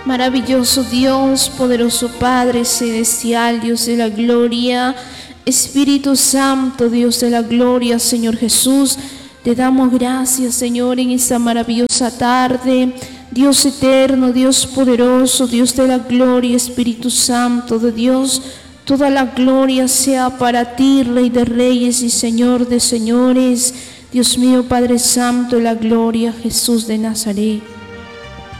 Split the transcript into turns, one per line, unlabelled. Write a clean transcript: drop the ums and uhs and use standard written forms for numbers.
Maravilloso Dios, poderoso Padre celestial, Dios de la gloria, Espíritu Santo, Dios de la gloria, Señor Jesús, te damos gracias, Señor, en esta maravillosa tarde. Dios eterno, Dios poderoso, Dios de la gloria, Espíritu Santo de Dios, toda la gloria sea para ti, Rey de reyes y Señor de señores. Dios mío, Padre Santo de la gloria, Jesús de Nazaret.